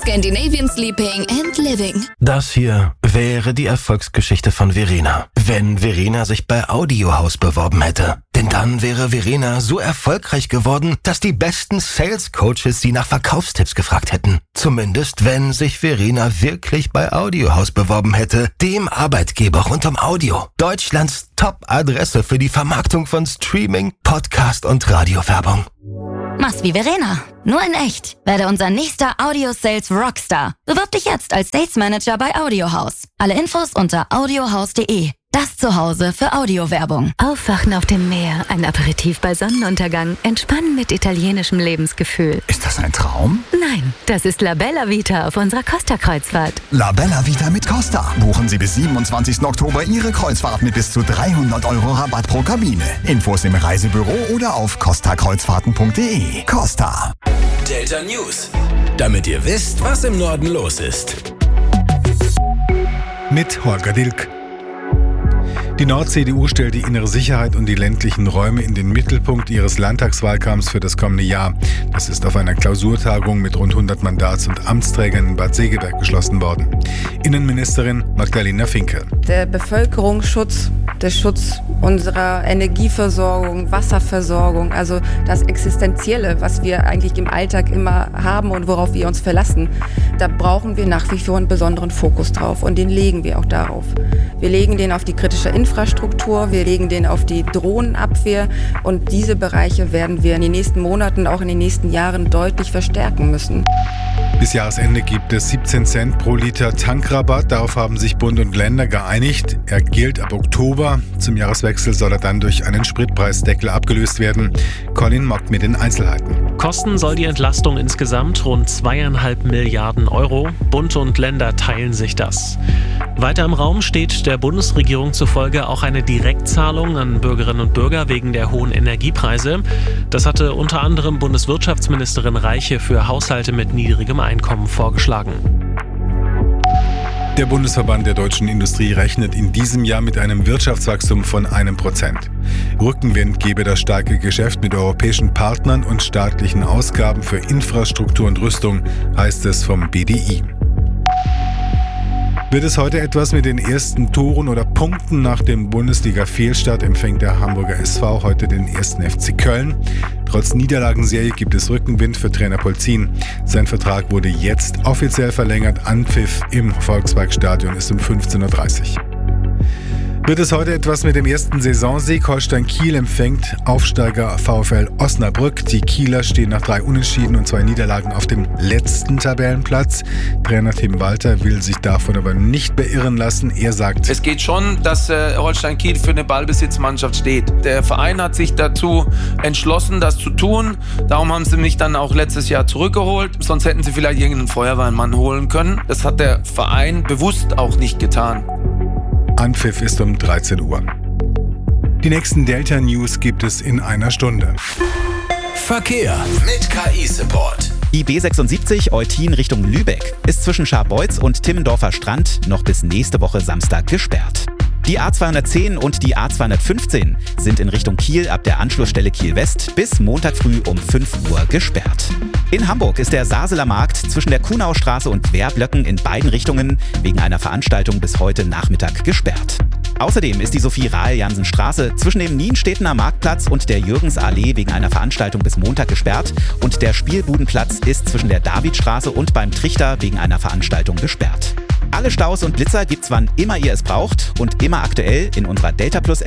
Scandinavian Sleeping and Living. Das hier wäre die Erfolgsgeschichte von Verena, wenn Verena sich bei Audiohaus beworben hätte. Denn dann wäre Verena so erfolgreich geworden, dass die besten Sales-Coaches sie nach Verkaufstipps gefragt hätten. Zumindest, wenn sich Verena wirklich bei Audiohaus beworben hätte, dem Arbeitgeber rund um Audio. Deutschlands Top-Adresse für die Vermarktung von Streaming, Podcast und Radiowerbung. Mach's wie Verena, nur in echt. Werde unser nächster Audio-Sales Rockstar. Bewirb dich jetzt als Sales Manager bei Audiohaus. Alle Infos unter audiohaus.de. Das Zuhause für Audiowerbung. Aufwachen auf dem Meer, ein Aperitif bei Sonnenuntergang, entspannen mit italienischem Lebensgefühl. Ist das ein Traum? Nein, das ist La Bella Vita auf unserer Costa-Kreuzfahrt. La Bella Vita mit Costa. Buchen Sie bis 27. Oktober Ihre Kreuzfahrt mit bis zu 300 € Rabatt pro Kabine. Infos im Reisebüro oder auf costakreuzfahrten.de. Costa. Delta News. Damit ihr wisst, was im Norden los ist. Mit Holger Dilk. Die Nord-CDU stellt die innere Sicherheit und die ländlichen Räume in den Mittelpunkt ihres Landtagswahlkampfs für das kommende Jahr. Das ist auf einer Klausurtagung mit rund 100 Mandats- und Amtsträgern in Bad Segeberg beschlossen worden. Innenministerin Magdalena Finke. Der Bevölkerungsschutz, der Schutz unserer Energieversorgung, Wasserversorgung, also das Existenzielle, was wir eigentlich im Alltag immer haben und worauf wir uns verlassen, da brauchen wir nach wie vor einen besonderen Fokus drauf und den legen wir auch darauf. Wir legen den auf die kritische Infrastruktur, wir legen den auf die Drohnenabwehr und diese Bereiche werden wir in den nächsten Monaten, auch in den nächsten Jahren deutlich verstärken müssen. Bis Jahresende gibt es 17 Cent pro Liter Tankrabatt. Darauf haben sich Bund und Länder geeinigt. Er gilt ab Oktober. Zum Jahreswechsel soll er dann durch einen Spritpreisdeckel abgelöst werden. Colin Mock mit den Einzelheiten. Kosten soll die Entlastung insgesamt rund 2,5 Milliarden €. Bund und Länder teilen sich das. Weiter im Raum steht der Bundesregierung zufolge auch eine Direktzahlung an Bürgerinnen und Bürger wegen der hohen Energiepreise. Das hatte unter anderem Bundeswirtschaftsministerin Reiche für Haushalte mit niedrigem Einkommen vorgeschlagen. Der Bundesverband der deutschen Industrie rechnet in diesem Jahr mit einem Wirtschaftswachstum von 1%. Rückenwind gebe das starke Geschäft mit europäischen Partnern und staatlichen Ausgaben für Infrastruktur und Rüstung, heißt es vom BDI. Wird es heute etwas mit den ersten Toren oder Punkten nach dem Bundesliga-Fehlstart, empfängt der Hamburger SV heute den 1. FC Köln. Trotz Niederlagenserie gibt es Rückenwind für Trainer Polzin. Sein Vertrag wurde jetzt offiziell verlängert. Anpfiff im Volksparkstadion ist um 15:30 Uhr. Wird es heute etwas mit dem ersten Saisonsieg? Holstein Kiel empfängt Aufsteiger VfL Osnabrück. Die Kieler stehen nach 3 Unentschieden und 2 Niederlagen auf dem letzten Tabellenplatz. Trainer Tim Walter will sich davon aber nicht beirren lassen. Er sagt: Es geht schon, dass Holstein Kiel für eine Ballbesitzmannschaft steht. Der Verein hat sich dazu entschlossen, das zu tun. Darum haben sie mich dann auch letztes Jahr zurückgeholt. Sonst hätten sie vielleicht irgendeinen Feuerwehrmann holen können. Das hat der Verein bewusst auch nicht getan. Anpfiff ist um 13 Uhr. Die nächsten Delta News gibt es in einer Stunde. Verkehr mit KI-Support. Die B76 Eutin Richtung Lübeck ist zwischen Scharbeutz und Timmendorfer Strand noch bis nächste Woche Samstag gesperrt. Die A210 und die A215 sind in Richtung Kiel ab der Anschlussstelle Kiel West bis Montag früh um 5 Uhr gesperrt. In Hamburg ist der Saseler Markt zwischen der Kuhnaustraße und Wehrblöcken in beiden Richtungen wegen einer Veranstaltung bis heute Nachmittag gesperrt. Außerdem ist die Sophie-Rahl-Jansen-Straße zwischen dem Nienstedtener Marktplatz und der Jürgensallee wegen einer Veranstaltung bis Montag gesperrt und der Spielbudenplatz ist zwischen der Davidstraße und beim Trichter wegen einer Veranstaltung gesperrt. Alle Staus und Blitzer gibt's wann immer ihr es braucht und immer aktuell in unserer Delta Plus App